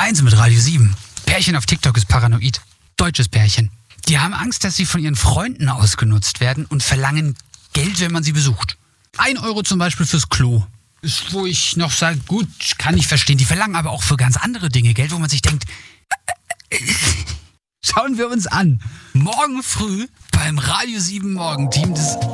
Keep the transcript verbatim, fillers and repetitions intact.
eins mit Radio sieben. Pärchen auf TikTok ist paranoid. Deutsches Pärchen. Die haben Angst, dass sie von ihren Freunden ausgenutzt werden und verlangen Geld, wenn man sie besucht. Ein Euro zum Beispiel fürs Klo. Ist, wo ich noch sage, gut, kann ich verstehen. Die verlangen aber auch für ganz andere Dinge Geld, wo man sich denkt, schauen wir uns an. Morgen früh beim Radio sieben Morgenteam des